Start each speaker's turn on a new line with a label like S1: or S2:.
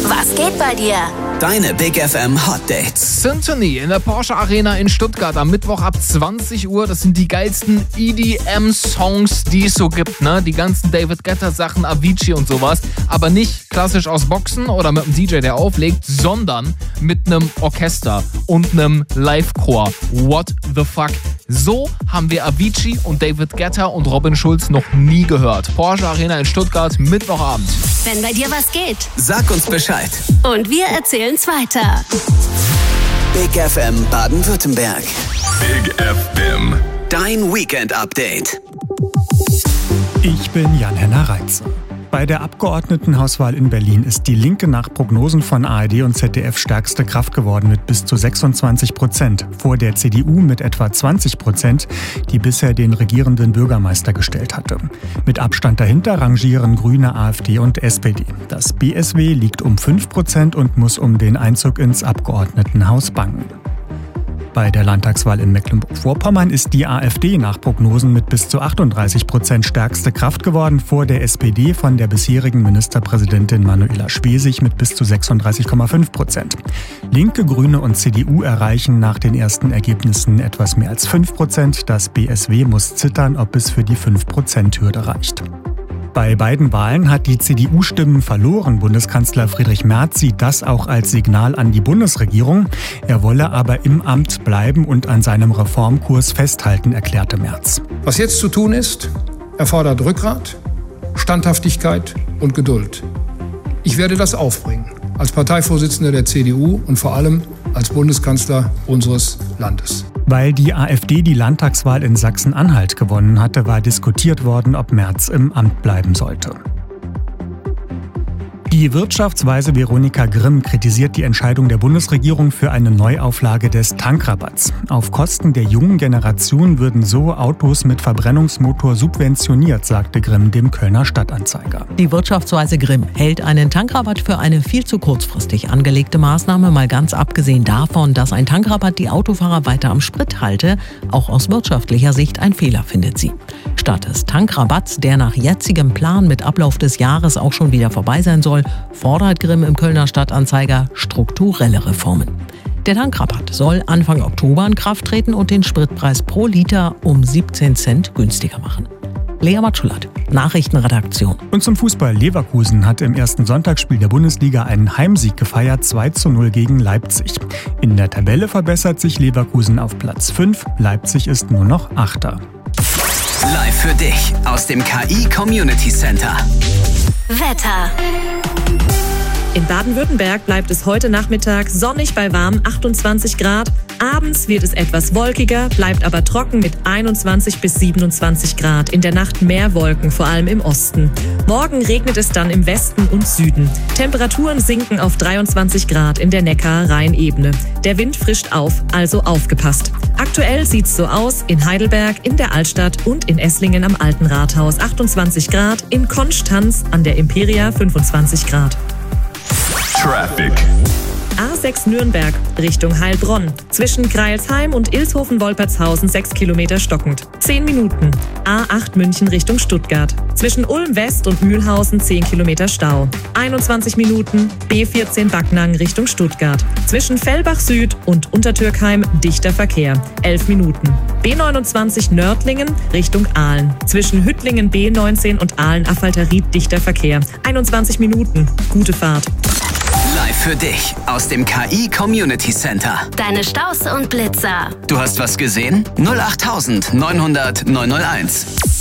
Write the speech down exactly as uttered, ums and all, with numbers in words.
S1: Was geht bei dir?
S2: Deine Big F M Hot Dates.
S3: Symphony in der Porsche Arena in Stuttgart am Mittwoch ab zwanzig Uhr. Das sind die geilsten E D M-Songs, die es so gibt, ne? Die ganzen David Guetta-Sachen, Avicii und sowas. Aber nicht klassisch aus Boxen oder mit einem D J, der auflegt, sondern mit einem Orchester und einem Live-Chor. What the fuck? So haben wir Avicii und David Guetta und Robin Schulz noch nie gehört. Porsche Arena in Stuttgart, Mittwochabend.
S1: Wenn bei dir was geht.
S2: Sag uns Bescheid.
S1: Und wir erzählen's weiter.
S2: Big F M Baden-Württemberg.
S4: Big F M.
S2: Dein Weekend-Update.
S5: Ich bin Jan-Henner Reitze. Bei der Abgeordnetenhauswahl in Berlin ist die Linke nach Prognosen von A R D und Z D F stärkste Kraft geworden mit bis zu sechsundzwanzig Prozent, vor der C D U mit etwa zwanzig Prozent, die bisher den regierenden Bürgermeister gestellt hatte. Mit Abstand dahinter rangieren Grüne, AfD und S P D. Das B S W liegt um fünf Prozent und muss um den Einzug ins Abgeordnetenhaus bangen. Bei der Landtagswahl in Mecklenburg-Vorpommern ist die AfD nach Prognosen mit bis zu achtunddreißig Prozent stärkste Kraft geworden, vor der S P D von der bisherigen Ministerpräsidentin Manuela Schwesig mit bis zu sechsunddreißig Komma fünf Prozent. Linke, Grüne und C D U erreichen nach den ersten Ergebnissen etwas mehr als fünf Prozent. Das B S W muss zittern, ob es für die fünf Prozent Hürde reicht. Bei beiden Wahlen hat die C D U Stimmen verloren. Bundeskanzler Friedrich Merz sieht das auch als Signal an die Bundesregierung. Er wolle aber im Amt bleiben und an seinem Reformkurs festhalten, erklärte Merz.
S6: Was jetzt zu tun ist, erfordert Rückgrat, Standhaftigkeit und Geduld. Ich werde das aufbringen, als Parteivorsitzender der C D U und vor allem als Bundeskanzler unseres Landes.
S5: Weil die AfD die Landtagswahl in Sachsen-Anhalt gewonnen hatte, war diskutiert worden, ob Merz im Amt bleiben sollte. Die Wirtschaftsweise Veronika Grimm kritisiert die Entscheidung der Bundesregierung für eine Neuauflage des Tankrabatts. Auf Kosten der jungen Generation würden so Autos mit Verbrennungsmotor subventioniert, sagte Grimm dem Kölner Stadtanzeiger.
S7: Die Wirtschaftsweise Grimm hält einen Tankrabatt für eine viel zu kurzfristig angelegte Maßnahme, mal ganz abgesehen davon, dass ein Tankrabatt die Autofahrer weiter am Sprit halte. Auch aus wirtschaftlicher Sicht ein Fehler, findet sie. Statt des Tankrabatts, der nach jetzigem Plan mit Ablauf des Jahres auch schon wieder vorbei sein soll, fordert Grimm im Kölner Stadtanzeiger strukturelle Reformen. Der Tankrabatt soll Anfang Oktober in Kraft treten und den Spritpreis pro Liter um siebzehn Cent günstiger machen. Lea Matschulat, Nachrichtenredaktion.
S5: Und zum Fußball. Leverkusen hat im ersten Sonntagsspiel der Bundesliga einen Heimsieg gefeiert, zwei zu null gegen Leipzig. In der Tabelle verbessert sich Leverkusen auf Platz fünf, Leipzig ist nur noch Achter.
S2: Live für dich aus dem K I Community Center.
S1: Wetter.
S8: In Baden-Württemberg bleibt es heute Nachmittag sonnig bei warmen achtundzwanzig Grad. Abends wird es etwas wolkiger, bleibt aber trocken mit einundzwanzig bis siebenundzwanzig Grad. In der Nacht mehr Wolken, vor allem im Osten. Morgen regnet es dann im Westen und Süden. Temperaturen sinken auf dreiundzwanzig Grad in der Neckar-Rhein-Ebene. Der Wind frischt auf, also aufgepasst. Aktuell sieht's so aus: in Heidelberg, in der Altstadt und in Esslingen am Alten Rathaus achtundzwanzig Grad, in Konstanz an der Imperia fünfundzwanzig Grad.
S4: Traffic.
S8: A sechs Nürnberg Richtung Heilbronn. Zwischen Greilsheim und Ilshofen-Wolpertshausen sechs Kilometer stockend. zehn Minuten. A acht München Richtung Stuttgart. Zwischen Ulm West und Mühlhausen zehn Kilometer Stau. einundzwanzig Minuten. B vierzehn Backnang Richtung Stuttgart. Zwischen Fellbach Süd und Untertürkheim dichter Verkehr. elf Minuten. B neunundzwanzig Nördlingen Richtung Aalen. Zwischen Hüttlingen B neunzehn und Aalen-Affalterried dichter Verkehr. einundzwanzig Minuten. Gute Fahrt.
S2: Live für dich aus dem K I Community Center.
S1: Deine Staus und Blitzer.
S2: Du hast was gesehen? null acht neunhundert neunhunderteins.